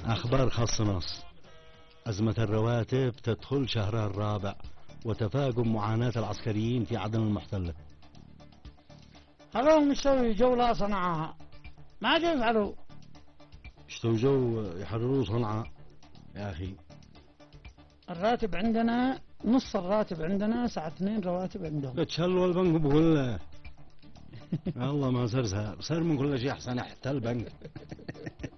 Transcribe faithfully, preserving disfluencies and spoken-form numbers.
أخبار خاصة نص. أزمة الرواتب تدخل شهرها الرابع، وتفاقم معاناة العسكريين في عدن المحتلة. هذول يسوي جولة صنعاء ما عاد يفعلوا. اشتوا جو يحرروا صنعاء يا أخي. الراتب عندنا نص الراتب عندنا ساعة اثنين رواتب عندهم. بتشلوا البنك بكله. والله ما صار صار صار من كل شيء أحسن حتى البنك.